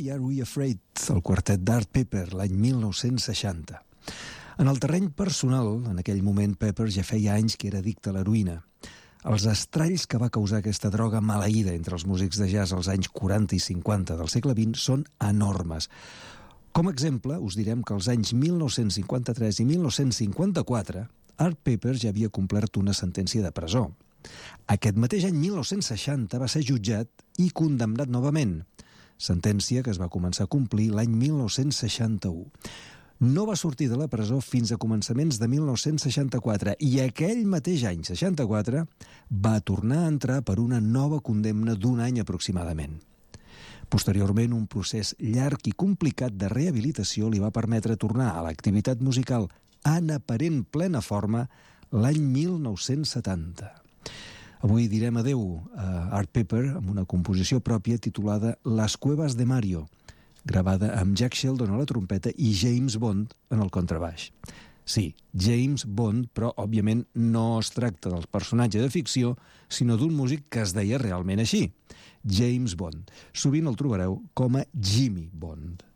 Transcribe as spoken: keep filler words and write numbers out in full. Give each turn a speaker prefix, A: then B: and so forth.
A: Are We Afraid, el quartet d'Art Pepper, l'any mil nou-cents seixanta. En el terreny personal, en aquell moment Pepper ja feia anys que era addicte a l'heroïna. Els estralls que va causar aquesta droga maleïda entre els músics de jazz als anys quaranta i cinquanta del segle vint són enormes. Com a exemple, us direm que als anys mil nou-cents cinquanta-tres i mil nou-cents cinquanta-quatre Art Pepper ja havia complert una sentència de presó. Aquest mateix any mil nou-cents seixanta va ser jutjat i condemnat novament, sentència que es va començar a complir l'any mil nou-cents seixanta-u. No va sortir de la presó fins a començaments de mil nou-cents seixanta-quatre i aquell mateix any, seixanta-quatre, va tornar a entrar per una nova condemna d'un any aproximadament. Posteriorment, un procés llarg i complicat de rehabilitació li va permetre tornar a l'activitat musical en aparent plena forma l'any mil nou-cents setanta. Avui direm adeu a Art Pepper amb una composició pròpia titulada Las Cuevas de Mario, gravada amb Jack Sheldon a la trompeta i James Bond en el contrabaix. Sí, James Bond, però òbviament no es tracta del personatge de ficció, sinó d'un músic que es deia realment així, James Bond. Sovint el trobareu com a Jimmy Bond.